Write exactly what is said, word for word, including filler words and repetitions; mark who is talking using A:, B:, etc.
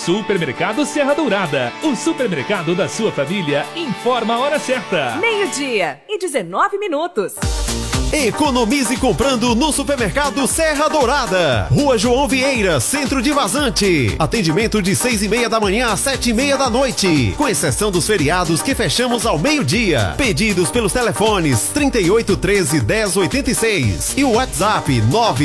A: Supermercado Serra Dourada, o supermercado da sua família, informa a hora certa.
B: Meio-dia e dezenove minutos.
C: Economize comprando no Supermercado Serra Dourada. Rua João Vieira, Centro de Vazante. Atendimento de seis e meia da manhã às sete e meia da noite. Com exceção dos feriados que fechamos ao meio-dia. Pedidos pelos telefones trinta e oito, treze, dez, oitenta e seis e o WhatsApp nove